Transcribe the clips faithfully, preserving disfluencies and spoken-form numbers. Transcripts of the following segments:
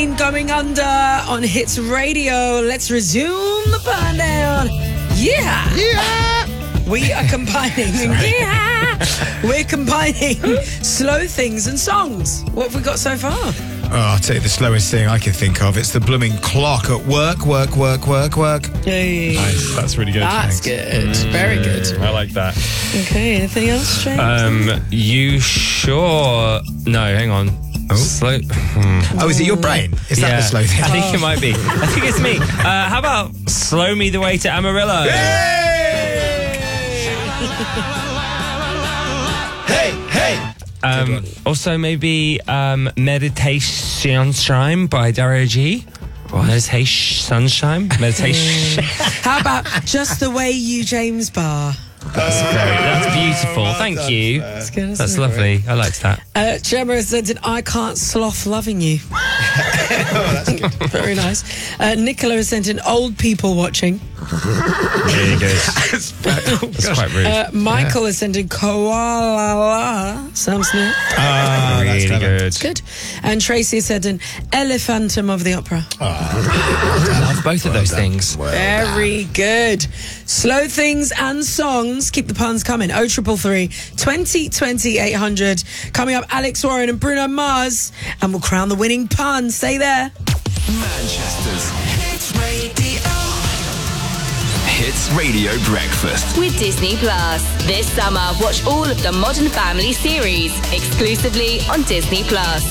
Going under on Hits Radio. Let's resume the burn down. Yeah. Yeah. We are combining. Yeah. We're combining slow things and songs. What have we got so far? Oh, I'll tell you the slowest thing I can think of. It's the blooming clock at work, work, work, work, work. Hey. Nice. That's really good. That's Thanks. good. Mm. Very good. I like that. Okay, anything else, James? Um, you sure? No, hang on. Oh. Slow. Hmm. Oh, is it your brain? Is that Yeah, the slow thing? I think it might be. I think it's me. Uh, how about Slow Me the Way to Amarillo? Hey, hey. Um, also, maybe um, Meditation Shine by Dario G. Meditation Sunshine? Meditation. How about Just the Way You, James Barr? That's very, that's beautiful. Oh, Thank that's you. fair. That's good. That's lovely. I liked that. Uh, Gemma has said, I can't sloth loving you. Oh, that's good. Very nice. Uh, Nicola has sent in old people watching. Really good. That's, That's quite rude. Uh, Michael has sent in koala. Sounds new. Ah, Oh, that's really clever. good. Good. And Tracy has said an Elephantum of the Opera. I love both of those things. Very good. Slow things and songs. Keep the puns coming. oh triple three, twenty, twenty, eight hundred. Coming up, Alex Warren and Bruno Mars. And we'll crown the winning pun. Stay there. Manchester's Hits Radio. Hits Radio Breakfast. With Disney Plus. This summer, watch all of the Modern Family series exclusively on Disney Plus.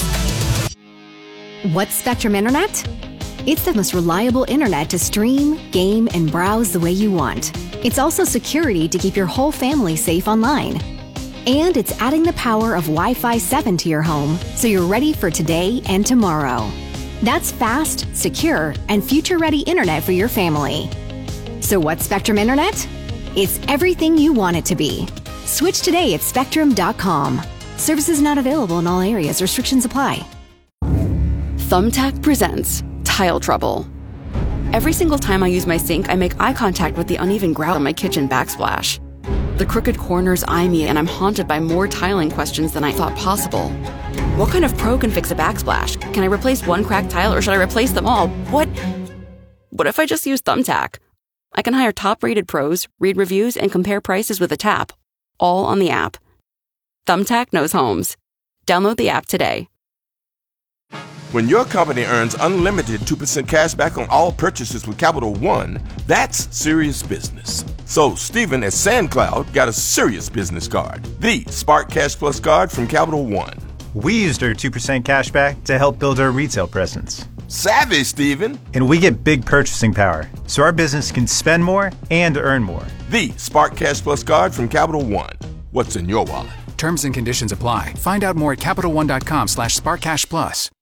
What's Spectrum Internet? It's the most reliable internet to stream, game, and browse the way you want. It's also security to keep your whole family safe online. And it's adding the power of Wi-Fi seven to your home so you're ready for today and tomorrow. That's fast, secure, and future-ready internet for your family. So what's Spectrum Internet? It's everything you want it to be. Switch today at spectrum dot com. Services not available in all areas. Restrictions apply. Thumbtack presents Tile Trouble. Every single time I use my sink, I make eye contact with the uneven grout on my kitchen backsplash. The crooked corners eye me, and I'm haunted by more tiling questions than I thought possible. What kind of pro can fix a backsplash? Can I replace one cracked tile, or should I replace them all? What? What if I just use Thumbtack? I can hire top-rated pros, read reviews, and compare prices with a tap, all on the app. Thumbtack knows homes. Download the app today. When your company earns unlimited two percent cash back on all purchases with Capital One, that's serious business. So Stephen at SandCloud got a serious business card, the Spark Cash Plus card from Capital One. We used our two percent cash back to help build our retail presence. Savvy, Stephen. And we get big purchasing power, so our business can spend more and earn more. The Spark Cash Plus card from Capital One. What's in your wallet? Terms and conditions apply. Find out more at CapitalOne.com slash SparkCashPlus.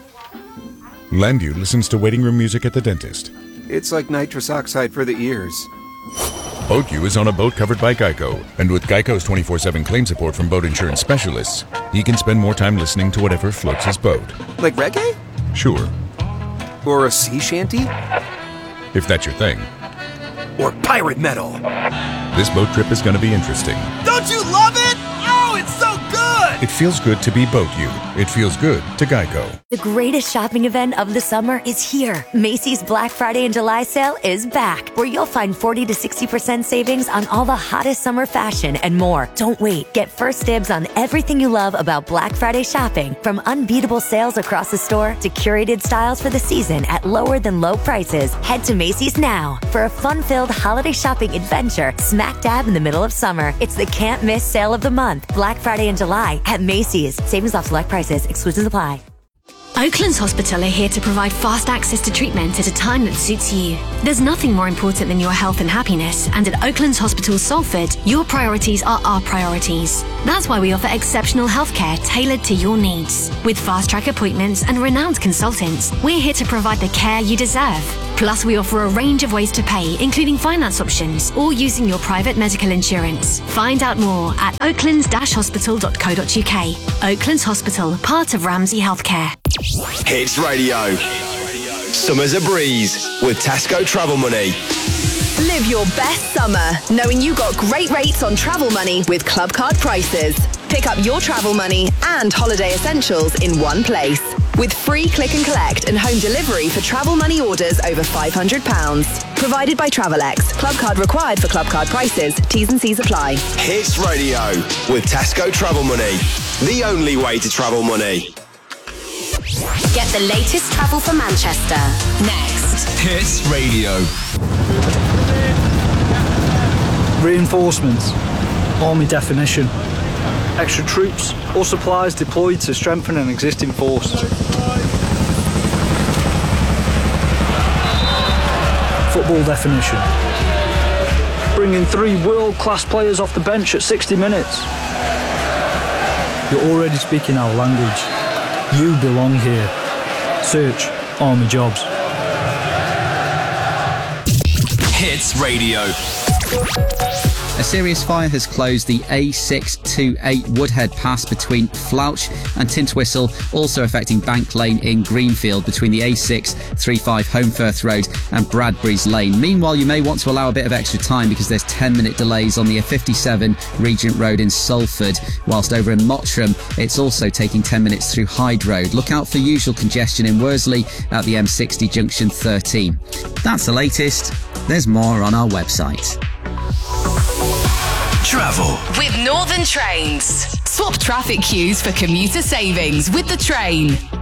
Landu listens to waiting room music at the dentist. It's like nitrous oxide for the ears. BoatU is on a boat covered by Geico, and with Geico's twenty-four seven claim support from boat insurance specialists, he can spend more time listening to whatever floats his boat. Like reggae? Sure. Or a sea shanty? If that's your thing. Or pirate metal? This boat trip is going to be interesting. Don't you love it? Oh, it's so good! It feels good to be BoatU. It feels good to Geico. The greatest shopping event of the summer is here. Macy's Black Friday and July sale is back, where you'll find forty to sixty percent savings on all the hottest summer fashion and more. Don't wait. Get first dibs on everything you love about Black Friday shopping, from unbeatable sales across the store to curated styles for the season at lower than low prices. Head to Macy's now for a fun-filled holiday shopping adventure smack dab in the middle of summer. It's the can't miss sale of the month, Black Friday and July at Macy's. Savings off select prices. Exclusions apply. Oaklands Hospital are here to provide fast access to treatment at a time that suits you. There's nothing more important than your health and happiness, and at Oaklands Hospital Salford, your priorities are our priorities. That's why we offer exceptional healthcare tailored to your needs. With fast-track appointments and renowned consultants, we're here to provide the care you deserve. Plus, we offer a range of ways to pay, including finance options or using your private medical insurance. Find out more at oaklands dash hospital dot co dot uk. Oaklands Hospital, part of Ramsay Healthcare. Hits Radio. Summer's a breeze with Tasco Travel Money. Live your best summer, knowing you got great rates on travel money with Club Card prices. Pick up your travel money and holiday essentials in one place. with free click and collect and home delivery for travel money orders over five hundred pounds. Provided by Travelex. Club card required for club card prices. T's and C's apply. Hits Radio with Tasco Travel Money. The only way to travel money. Get the latest travel for Manchester. Next. Hits Radio. Reinforcements. Army definition. Extra troops or supplies deployed to strengthen an existing force. Football definition. Bringing three world-class players off the bench at sixty minutes. You're already speaking our language. You belong here. Search Army Jobs. Hits Radio. A serious fire has closed the A six twenty-eight Woodhead Pass between Flouch and Tintwistle, also affecting Bank Lane in Greenfield between the A six thirty-five Holmfirth Road and Bradbury's Lane. Meanwhile, you may want to allow a bit of extra time because there's ten minute delays on the A fifty-seven Regent Road in Salford, whilst over in Mottram it's also taking ten minutes through Hyde Road. Look out for usual congestion in Worsley at the M sixty junction thirteen. That's the latest. There's more on our website. Travel with Northern Trains. Swap traffic queues for commuter savings with the train.